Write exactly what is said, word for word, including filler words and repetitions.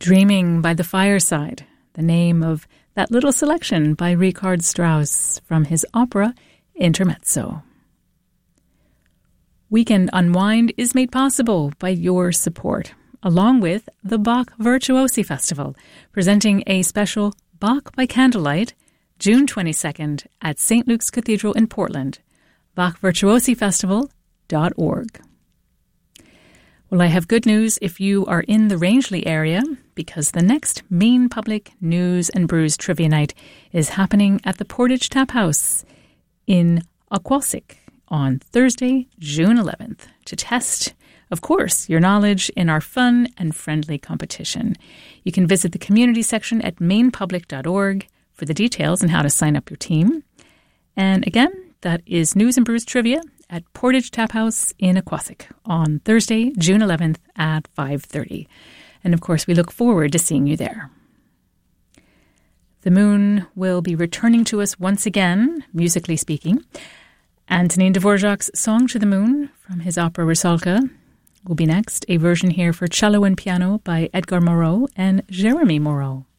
Dreaming by the Fireside, the name of that little selection by Richard Strauss from his opera Intermezzo. Weekend Unwind is made possible by your support, along with the Bach Virtuosi Festival, presenting a special Bach by Candlelight, June twenty-second at Saint Luke's Cathedral in Portland, bach virtuosi festival dot org. Well, I have good news if you are in the Rangeley area, because the next Maine Public News and Brews Trivia Night is happening at the Portage Tap House in Aquasic on Thursday, June eleventh, to test, of course, your knowledge in our fun and friendly competition. You can visit the community section at maine public dot org for the details on how to sign up your team. And again, that is News and Brews Trivia at Portage Tap House in Aquasic on Thursday, June eleventh at five thirty. And of course, we look forward to seeing you there. The moon will be returning to us once again, musically speaking. Antonin Dvorak's Song to the Moon from his opera Rusalka will be next, a version here for cello and piano by Edgar Moreau and Jeremy Moreau.